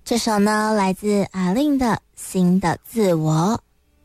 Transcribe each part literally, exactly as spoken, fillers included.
这首呢来自阿令的《新的自我》。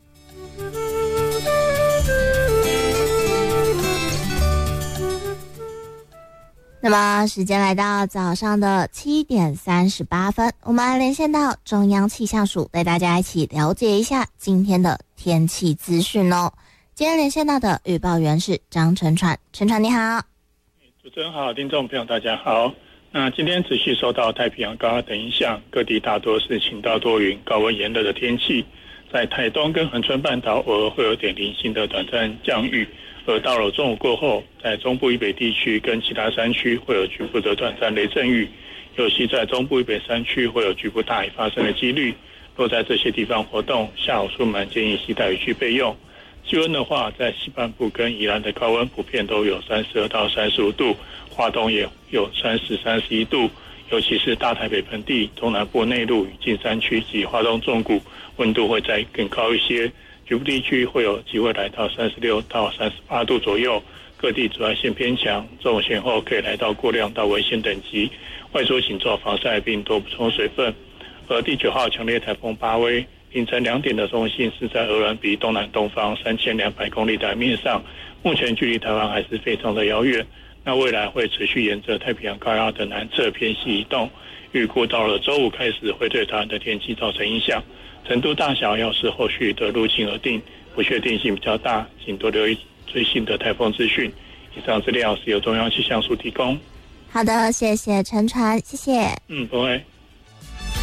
那么时间来到早上的七点三十八分，我们来连线到中央气象署，带大家一起了解一下今天的天气资讯哦。今天连线到的预报员是张晨传，晨传你好。 主持人好，听众朋友大家好。那今天持续受到太平洋高压的影响，各地大多是晴到多云、高温炎热的天气。在台东跟恒春半岛偶尔会有点零星的短暂降雨，而到了中午过后，在中部以北地区跟其他山区会有局部的短暂雷阵雨，尤其在中部以北山区会有局部大雨发生的几率。若在这些地方活动，下午出门建议携带雨具备用。气温的话，在西半部跟宜兰的高温普遍都有三十二到三十五度，花东也有三十、三十一度，尤其是大台北盆地、中南部内陆与近山区及花东纵谷，温度会再更高一些。局部地区会有机会来到三十六到三十八度左右，各地紫外线偏强，中午前后可以来到过量到危险等级，外出请做防晒并多补充水分。而第九号强烈台风巴威凌晨两点的中心是在鹅銮鼻东南东方三千两百公里的海面上，目前距离台湾还是非常的遥远。那未来会持续沿着太平洋高压的南侧偏西移动，预估到了周五开始会对台湾的天气造成影响，程度大小要视后续的路径而定，不确定性比较大，请多留意最新的台风资讯。以上资料是由中央气象署提供。 好的，谢谢陈传，谢谢。 嗯，不会。